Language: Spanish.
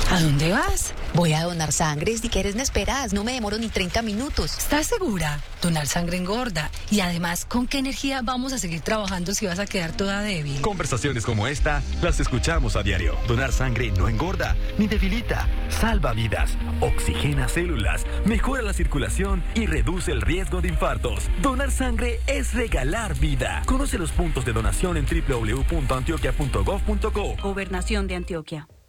¿A dónde vas? Voy a donar sangre, si quieres me esperas, no me demoro ni 30 minutos. ¿Estás segura? Donar sangre engorda. Y además, ¿con qué energía vamos a seguir trabajando si vas a quedar toda débil? Conversaciones como esta las escuchamos a diario. Donar sangre no engorda ni debilita. Salva vidas, oxigena células, mejora la circulación y reduce el riesgo de infartos. Donar sangre es regalar vida. Conoce los puntos de donación en www.antioquia.gov.co. Gobernación de Antioquia.